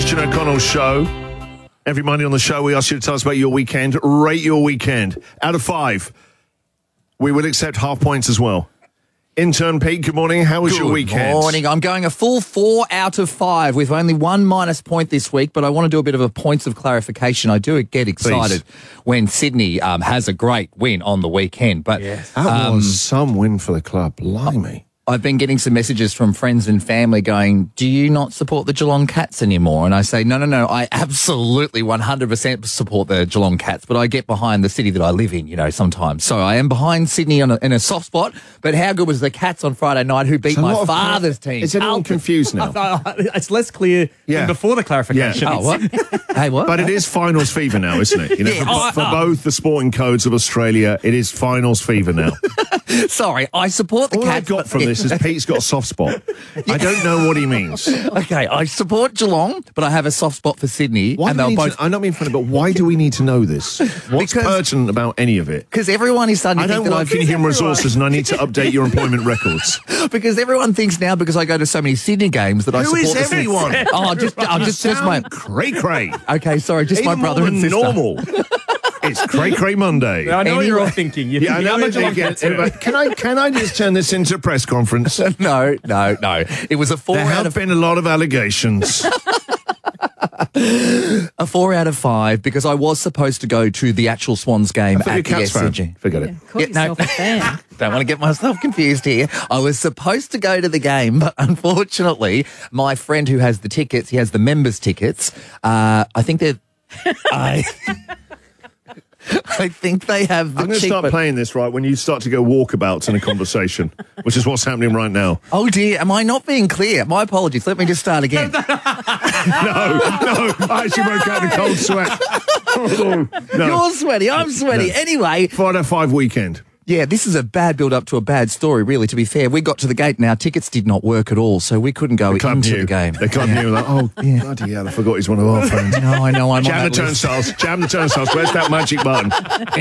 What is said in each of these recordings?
Christian O'Connell Show. Every Monday on the show, we ask you to tell us about your weekend. Rate your weekend. Out of 5, we will accept half points as well. Intern Pete, good morning. How was your weekend? Good morning. I'm going a full 4 out of 5 with only 1 minus point this week, but I want to do a bit of a points of clarification. I do get excited when Sydney has a great win on the weekend. But that was some win for the club. Blimey. I've been getting some messages from friends and family going, do you not support the Geelong Cats anymore? And I say, no, I absolutely 100% support the Geelong Cats, but I get behind the city that I live in, sometimes. So I am behind Sydney in a soft spot, but how good was the Cats on Friday night who beat my father's team? Is anyone confused now? It's less clear than before the clarification. Yeah. Oh, what? Hey, what? But it is finals fever now, isn't it? For both the sporting codes of Australia, it is finals fever now. Sorry, I support the All Cats. I got from this is Pete's got a soft spot. I don't know what he means. Okay, I support Geelong, but I have a soft spot for Sydney. I'm not being funny, but why do we need to know this? What's pertinent about any of it? Because everyone is starting to think that I don't work in human resources and I need to update your employment records. Because everyone thinks now, because I go to so many Sydney games, that I support Who is everyone? just my... Cray-cray. Okay, sorry, just Even my brother more and than sister. normal. It's Cray-Cray Monday. I know what you're all thinking. I know what you're thinking. Can I just turn this into a press conference? No. It was a 4 There out have of... been a lot of allegations. A 4 out of 5, because I was supposed to go to the actual Swans game at the SCG. Forget it. Call yourself a fan. Don't want to get myself confused here. I was supposed to go to the game, but unfortunately, my friend who has the tickets, he has the members' tickets. I think they're... I think they have the I'm going to start playing this right when you start to go walkabouts in a conversation, which is what's happening right now. Oh, dear. Am I not being clear? My apologies. Let me just start again. No. I actually broke out in a cold sweat. No. You're sweaty. I'm sweaty. No. Anyway. 4 out of 5 weekend. Yeah, this is a bad build-up to a bad story, really, to be fair. We got to the gate and our tickets did not work at all, so we couldn't go into the game. The club knew, like, bloody hell, I forgot he's one of our friends. No, I know. Jam the turnstiles. Where's that magic button?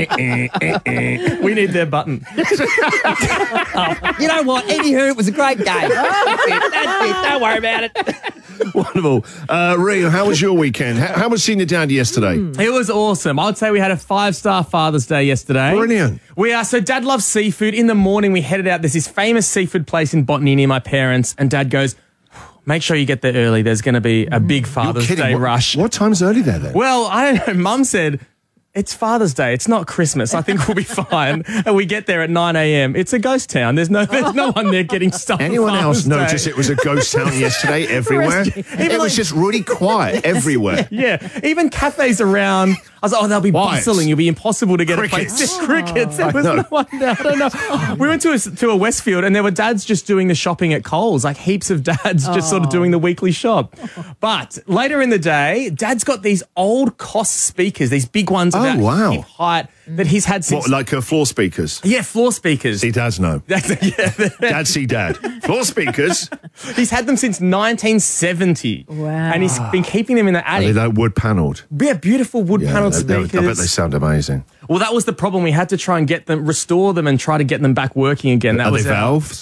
We need their button. You know what? Anywho, it was a great game. That's it. Don't worry about it. Wonderful. Rio, how was your weekend? How was seeing your dad yesterday? It was awesome. I would say we had a 5-star Father's Day yesterday. Brilliant. So Dad loves seafood. In the morning, we headed out. There's this famous seafood place in Botany near my parents, and Dad goes, make sure you get there early. There's going to be a big Father's Day rush. What time's early there then? Well, I don't know. Mum said, it's Father's Day. It's not Christmas. I think we'll be fine. And we get there at 9 a.m. It's a ghost town. There's no one there getting stuff. Anyone else notice it was a ghost town yesterday everywhere? It was just really quiet everywhere. Yeah. Even cafes around. I was like, they'll be bustling. It'll be impossible to get a place. Crickets. There was no one there. I don't know. We went to a Westfield and there were dads just doing the shopping at Coles, like heaps of dads just sort of doing the weekly shop. But later in the day, Dad's got these old Koss speakers, these big ones about hip height that he's had since... What, like floor speakers? Yeah, floor speakers. See dads know. Dad see dad. Floor speakers. He's had them since 1970. Wow. And he's been keeping them in the attic. Are they like wood panelled? Yeah, beautiful wood panelled speakers. I bet they sound amazing. Well, that was the problem. We had to try and get them, restore them and try to get them back working again. Are they valves?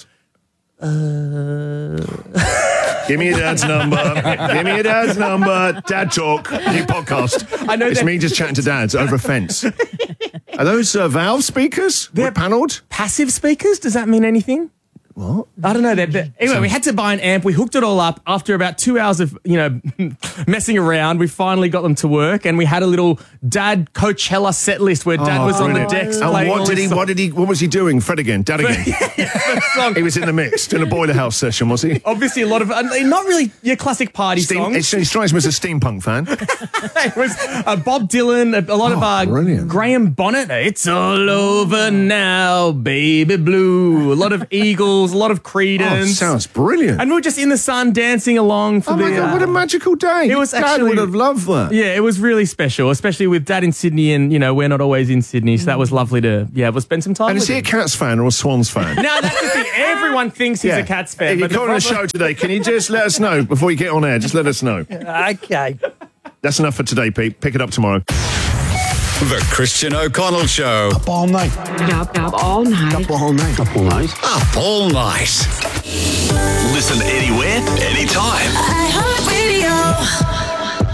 Give me your dad's number. Give me your dad's number. Dad Talk, new podcast. I know it's me just chatting to dads over a fence. Are those valve speakers? They're panelled? Passive speakers? Does that mean anything? What? I don't know. Anyway, we had to buy an amp. We hooked it all up. After about 2 hours of, messing around, we finally got them to work, and we had a little Dad Coachella set list where Dad was on the decks playing what was he doing? Fred again? Dad again? He was in the mix, doing a Boiler House session, was he? Obviously a lot of, not really your classic party songs. He strikes me as a steampunk fan. It was Bob Dylan, a lot of Graham Bonnet. It's all over now, baby blue. A lot of Eagles. A lot of Creedence. Oh, sounds brilliant. And we were just in the sun dancing along for my God, what a magical day. It was Dad would have loved that. Yeah, it was really special, especially with Dad in Sydney and, we're not always in Sydney, so that was lovely to, we'll spend some time and with is he a Cats fan or a Swans fan? No, that's the thing. Everyone thinks he's a Cats fan. If you're calling the show today, can you just let us know before you get on air? Just let us know. Okay. That's enough for today, Pete. Pick it up tomorrow. The Christian O'Connell Show. Up all night. Up all night. Up all night. Up all night. Up all night. Listen anywhere, anytime. iHeartRadio.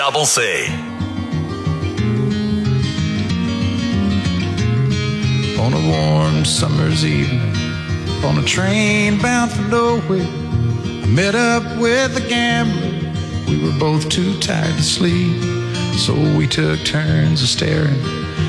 Double C. On a warm summer's evening, on a train bound for nowhere, I met up with a gambler. We were both too tired to sleep, so we took turns of staring